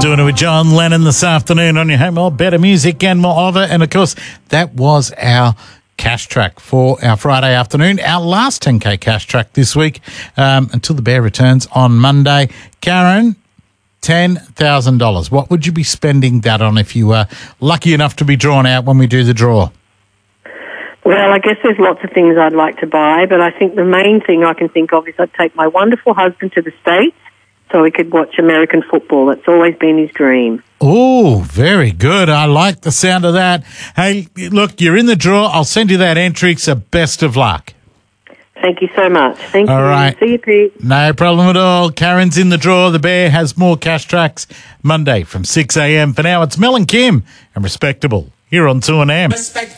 Doing it with John Lennon this afternoon on your home. All better music and more of it. And, of course, that was our cash track for our Friday afternoon, our last 10K cash track this week until the bear returns on Monday. Karen, $10,000. What would you be spending that on if you were lucky enough to be drawn out when we do the draw? Well, I guess there's lots of things I'd like to buy, but I think the main thing I can think of is I'd take my wonderful husband to the States so he could watch American football. That's always been his dream. Oh, very good. I like the sound of that. Hey, look, you're in the draw. I'll send you that entry, so best of luck. Thank you so much. Thank you. All right. See you, Pete. No problem at all. Karen's in the draw. The Bear has more cash tracks Monday from 6 a.m. For now, it's Mel and Kim and Respectable here on 2AM.